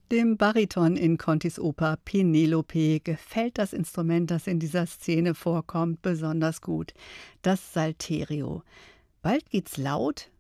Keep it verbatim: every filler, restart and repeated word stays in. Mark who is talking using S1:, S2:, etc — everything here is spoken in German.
S1: Dem Bariton in Contis Oper Penelope gefällt das Instrument, das in dieser Szene vorkommt, besonders gut. Das Salterio. Bald geht's laut,